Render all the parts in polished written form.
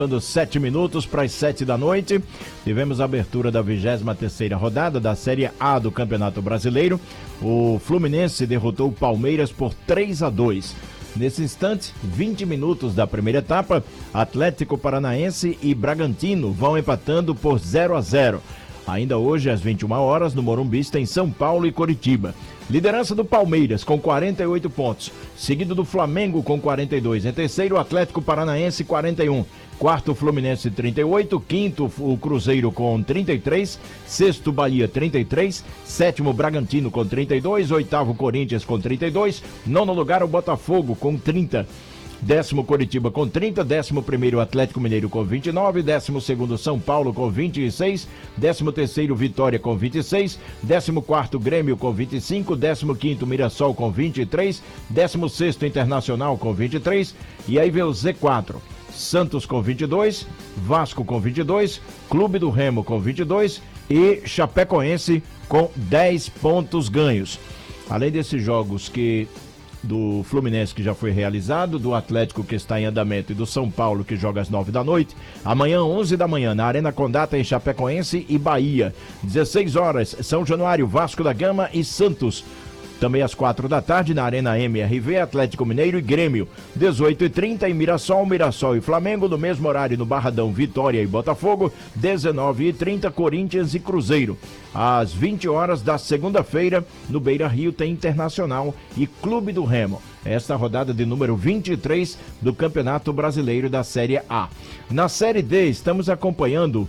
7 minutos para as 7 da noite, tivemos a abertura da 23ª rodada da Série A do Campeonato Brasileiro. O Fluminense derrotou o Palmeiras por 3-2. Nesse instante, 20 minutos da primeira etapa, Atlético Paranaense e Bragantino vão empatando por 0-0. Ainda hoje, às 21 horas, no Morumbi, tem São Paulo e Coritiba. Liderança do Palmeiras, com 48 pontos. Seguido do Flamengo, com 42. Em terceiro, o Atlético Paranaense, 41. Quarto, Fluminense, 38. Quinto, o Cruzeiro, com 33. Sexto, Bahia, 33. Sétimo, Bragantino, com 32. Oitavo, Corinthians, com 32. Nono lugar, o Botafogo, com 30. Décimo, Coritiba, com 30. 11º, Atlético Mineiro, com 29. 12º, São Paulo, com 26. 13º, Vitória, com 26. 14º, Grêmio, com 25. 15º, Mirassol, com 23. 16º, Internacional, com 23. E aí vem o Z4. Santos com 22, Vasco com 22, Clube do Remo com 22 e Chapecoense com 10 pontos ganhos. Além desses jogos do Fluminense que já foi realizado, do Atlético que está em andamento e do São Paulo que joga às 9 da noite, amanhã 11 da manhã na Arena Condá em Chapecoense e Bahia. 16 horas, São Januário, Vasco da Gama e Santos. Também às 4 da tarde na Arena MRV, Atlético Mineiro e Grêmio. 18h30 em Mirassol e Flamengo. No mesmo horário no Barradão, Vitória e Botafogo. 19h30, Corinthians e Cruzeiro. Às 20 horas da segunda-feira, no Beira-Rio, tem Internacional e Clube do Remo. Esta rodada de número 23 do Campeonato Brasileiro da Série A. Na Série D, estamos acompanhando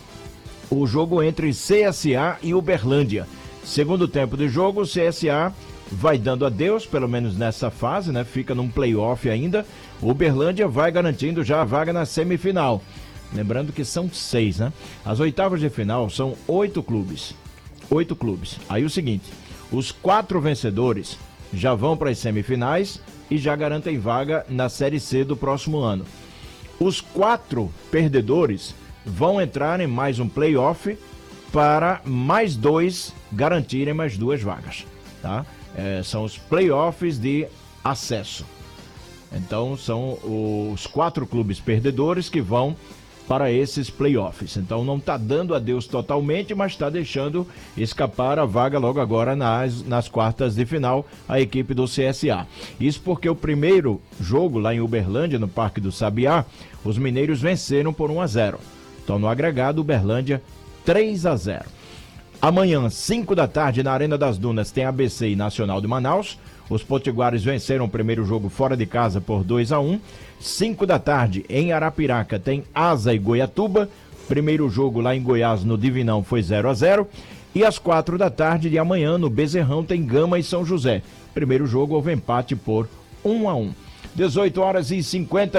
o jogo entre CSA e Uberlândia. Segundo tempo de jogo, o CSA vai dando adeus, pelo menos nessa fase, né? Fica num play-off ainda. O Uberlândia vai garantindo já a vaga na semifinal. Lembrando que são 6, né? As oitavas de final são 8 clubes. 8 clubes. Aí o seguinte, os 4 vencedores já vão para as semifinais e já garantem vaga na Série C do próximo ano. Os 4 perdedores vão entrar em mais um play-off para mais 2 garantirem mais 2 vagas, tá? São os playoffs de acesso. Então são os 4 clubes perdedores que vão para esses playoffs. Então não está dando adeus totalmente, mas está deixando escapar a vaga logo agora nas quartas de final a equipe do CSA. Isso porque o primeiro jogo lá em Uberlândia, no Parque do Sabiá, os mineiros venceram por 1-0. Então no agregado, Uberlândia 3-0. Amanhã, 5 da tarde, na Arena das Dunas, tem ABC e Nacional de Manaus. Os potiguares venceram o primeiro jogo fora de casa por 2-1. 5 da tarde, em Arapiraca, tem Asa e Goiatuba. Primeiro jogo lá em Goiás, no Divinão, foi 0-0. E às 4 da tarde de amanhã, no Bezerrão, tem Gama e São José. Primeiro jogo, houve empate por 1-1. 18 horas e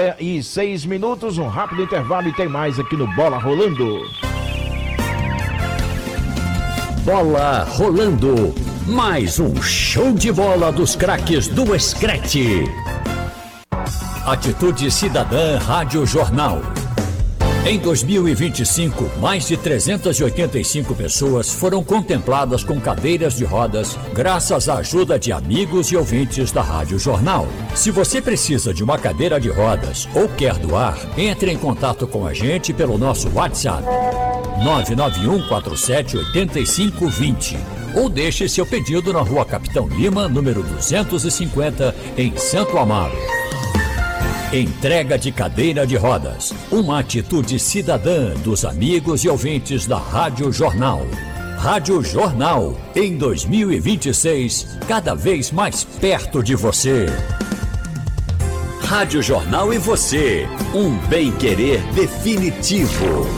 56 minutos, um rápido intervalo e tem mais aqui no Bola Rolando. Bola rolando, mais um show de bola dos craques do Escrete. Atitude Cidadã Rádio Jornal. Em 2025, mais de 385 pessoas foram contempladas com cadeiras de rodas graças à ajuda de amigos e ouvintes da Rádio Jornal. Se você precisa de uma cadeira de rodas ou quer doar, entre em contato com a gente pelo nosso WhatsApp 991478520 ou deixe seu pedido na Rua Capitão Lima, número 250, em Santo Amaro. Entrega de cadeira de rodas, uma atitude cidadã dos amigos e ouvintes da Rádio Jornal. Rádio Jornal, em 2026, cada vez mais perto de você. Rádio Jornal e você, um bem-querer definitivo.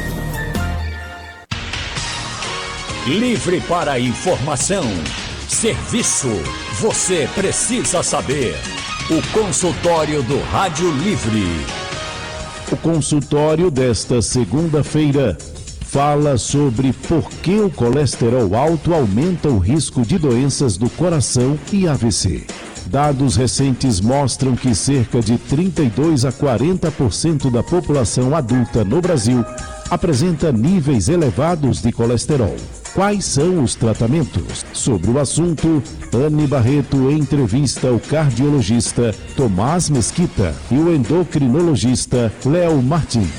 Livre para informação, serviço, você precisa saber. O consultório do Rádio Livre. O consultório desta segunda-feira fala sobre por que o colesterol alto aumenta o risco de doenças do coração e AVC. Dados recentes mostram que cerca de 32 a 40% da população adulta no Brasil apresenta níveis elevados de colesterol. Quais são os tratamentos? Sobre o assunto, Anne Barreto entrevista o cardiologista Tomás Mesquita e o endocrinologista Léo Martins.